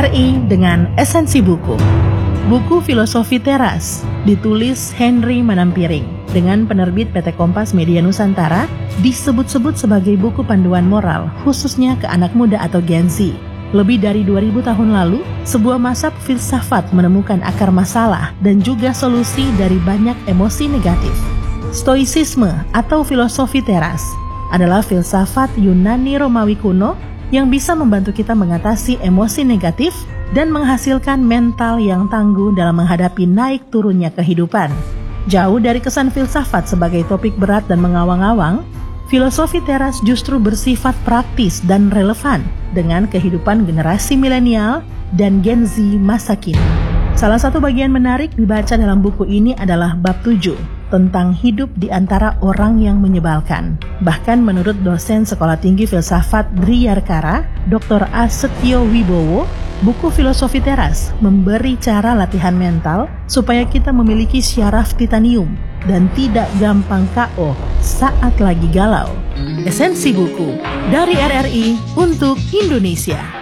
RRI dengan esensi buku. Buku Filosofi Teras ditulis Henry Manampiring dengan penerbit PT Kompas Media Nusantara, disebut-sebut sebagai buku panduan moral khususnya ke anak muda atau Gen Z. Lebih dari 2000 tahun lalu, sebuah mazhab filsafat menemukan akar masalah dan juga solusi dari banyak emosi negatif. Stoicisme atau filosofi teras adalah filsafat Yunani Romawi kuno yang bisa membantu kita mengatasi emosi negatif dan menghasilkan mental yang tangguh dalam menghadapi naik turunnya kehidupan. Jauh dari kesan filsafat sebagai topik berat dan mengawang-awang, filosofi teras justru bersifat praktis dan relevan dengan kehidupan generasi milenial dan Gen Z masa kini. Salah satu bagian menarik dibaca dalam buku ini adalah bab 7 tentang hidup di antara orang yang menyebalkan. Bahkan menurut dosen Sekolah Tinggi Filsafat Driyarkara, Dr. Asetyo Wibowo, buku Filosofi Teras memberi cara latihan mental supaya kita memiliki syaraf titanium dan tidak gampang KO saat lagi galau. Esensi buku dari RRI untuk Indonesia.